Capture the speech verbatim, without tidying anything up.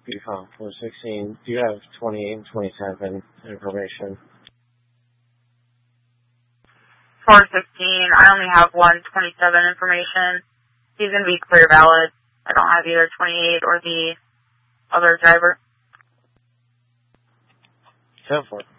Beautiful. four sixteen. Do you have twenty-eight and twenty-seven information? four sixteen. I only have one twenty-seven information. He's going to be clear valid. I don't have either twenty-eight or the other driver. ten four.